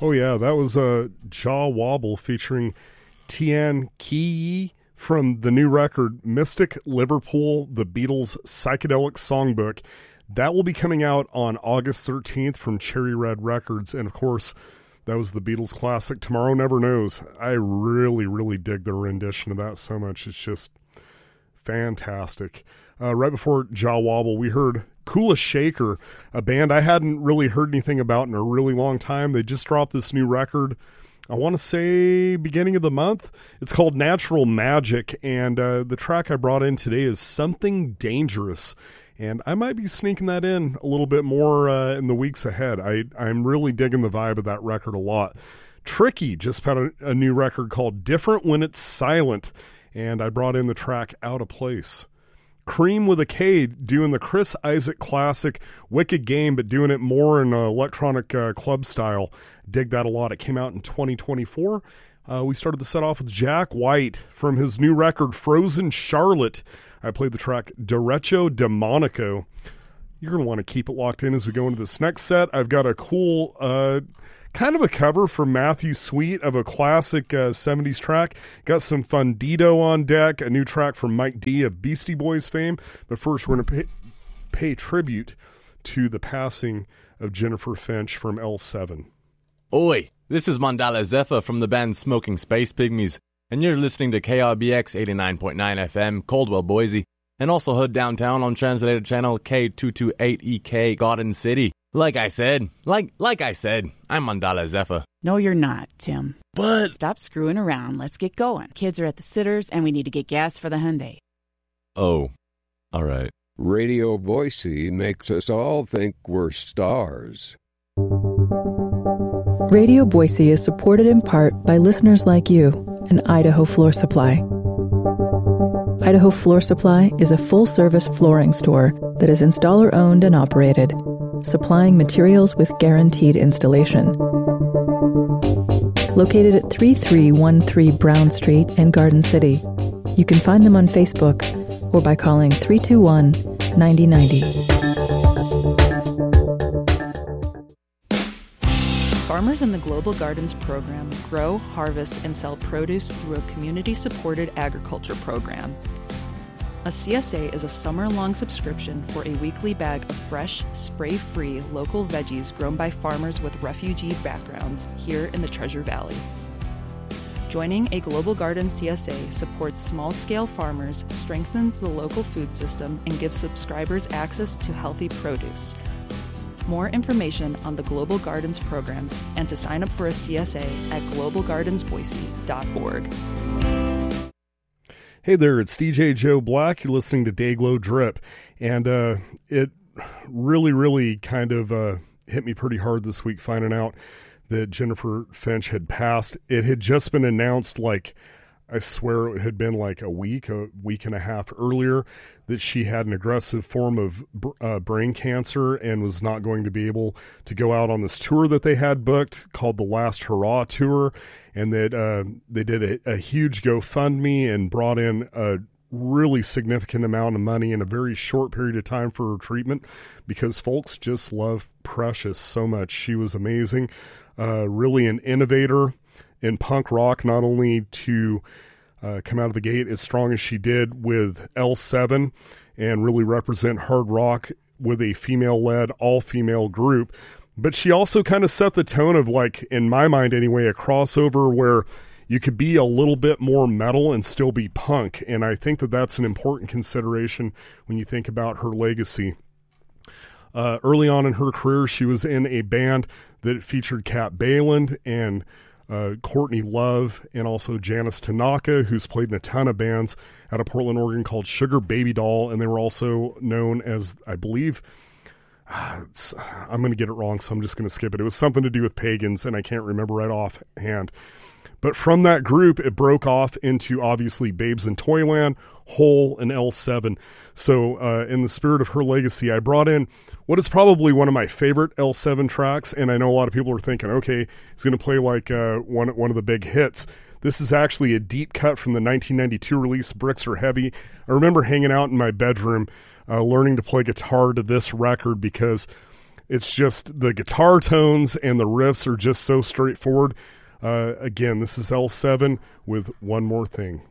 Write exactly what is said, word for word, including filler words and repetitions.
Oh, yeah, that was a uh, Jaw Wobble featuring Tian Ki from the new record Mystic Liverpool, the Beatles' Psychedelic Songbook. That will be coming out on August thirteenth from Cherry Red Records. And, of course, that was the Beatles classic Tomorrow Never Knows. I really, really dig their rendition of that so much. It's just fantastic. Uh, right before Jaw Wobble, we heard Kula Shaker, a band I hadn't really heard anything about in a really long time. They just dropped this new record, I want to say beginning of the month. It's called Natural Magic, and uh, the track I brought in today is Something Dangerous. And I might be sneaking that in a little bit more uh, in the weeks ahead. I, I'm really digging the vibe of that record a lot. Tricky just put a, a new record called Different When It's Silent, and I brought in the track Out of Place. Cream with a K doing the Chris Isaak classic Wicked Game, but doing it more in uh, electronic uh, club style. Dig that a lot. It came out in twenty twenty-four. Uh, we started the set off with Jack White from his new record Frozen Charlotte. I played the track Derecho Demonico. You're going to want to keep it locked in as we go into this next set. I've got a cool uh, kind of a cover from Matthew Sweet of a classic uh, seventies track. Got some Fundido on deck, a new track from Mike D of Beastie Boys fame. But first, we're going to pay, pay tribute to the passing of Jennifer Finch from L seven. Oi, this is Mandala Zephyr from the band Smoking Space Pygmies, and you're listening to K R B X eighty-nine point nine F M, Caldwell, Boise, and also heard downtown on translated channel K two twenty-eight E K, Garden City. Like I said, like like I said, I'm Mandala Zephyr. No, you're not, Tim. But stop screwing around. Let's get going. Kids are at the sitters, and we need to get gas for the Hyundai. Oh, all right. Radio Boise makes us all think we're stars. Radio Boise is supported in part by listeners like you and Idaho Floor Supply. Idaho Floor Supply is a full-service flooring store that is installer-owned and operated, supplying materials with guaranteed installation. Located at thirty-three thirteen Brown Street in Garden City, you can find them on Facebook or by calling three two one, nine zero nine zero. Farmers in the Global Gardens program grow, harvest, and sell produce through a community-supported agriculture program. A C S A is a summer-long subscription for a weekly bag of fresh, spray-free local veggies grown by farmers with refugee backgrounds here in the Treasure Valley. Joining a Global Gardens C S A supports small-scale farmers, strengthens the local food system, and gives subscribers access to healthy produce. More information on the Global Gardens program and to sign up for a C S A at global gardens boise dot org. Hey there, it's D J Joe Black. You're listening to Dayglow Drip. And uh, it really, really kind of uh, hit me pretty hard this week finding out that Jennifer Finch had passed. It had just been announced, like, I swear it had been like a week, a week and a half earlier, that she had an aggressive form of uh, brain cancer and was not going to be able to go out on this tour that they had booked called the Last Hurrah Tour, and that uh, they did a, a huge GoFundMe and brought in a really significant amount of money in a very short period of time for her treatment because folks just love Precious so much. She was amazing, uh, really an innovator in punk rock, not only to uh, come out of the gate as strong as she did with L seven and really represent hard rock with a female-led, all-female group, but she also kind of set the tone of, like, in my mind anyway, a crossover where you could be a little bit more metal and still be punk, and I think that that's an important consideration when you think about her legacy. Uh, early on in her career, she was in a band that featured Kat Bayland and Uh, Courtney Love, and also Janice Tanaka, who's played in a ton of bands out of Portland, Oregon called Sugar Baby Doll, and they were also known as, I believe, uh, I'm going to get it wrong, so I'm just going to skip it. It was something to do with pagans, and I can't remember right offhand. But from that group, it broke off into, obviously, Babes in Toyland, Hole, and L seven. So uh, in the spirit of her legacy, I brought in what is probably one of my favorite L seven tracks, and I know a lot of people are thinking, okay, he's going to play like uh, one, one of the big hits. This is actually a deep cut from the nineteen ninety-two release, Bricks Are Heavy. I remember hanging out in my bedroom, uh, learning to play guitar to this record because It's just the guitar tones and the riffs are just so straightforward. Uh, again, this is L seven with One More Thing.